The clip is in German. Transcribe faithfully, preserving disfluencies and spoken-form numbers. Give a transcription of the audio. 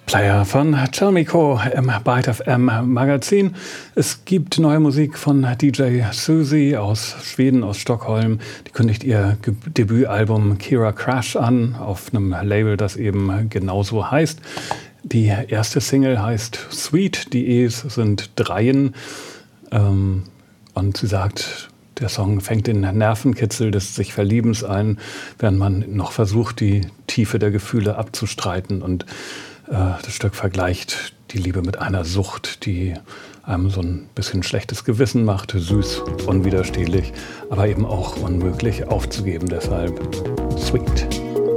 Player von Chalmico im Byte F M Magazin. Es gibt neue Musik von D J Susie aus Schweden, aus Stockholm. Die kündigt ihr Ge- Debütalbum Kira Crash an, auf einem Label, das eben genauso heißt. Die erste Single heißt Sweet, die E's sind Dreien. Ähm, und sie sagt, der Song fängt den Nervenkitzel des sich Verliebens ein, während man noch versucht, die Tiefe der Gefühle abzustreiten. Und das Stück vergleicht die Liebe mit einer Sucht, die einem so ein bisschen schlechtes Gewissen macht, süß, unwiderstehlich, aber eben auch unmöglich aufzugeben. Deshalb Sweet.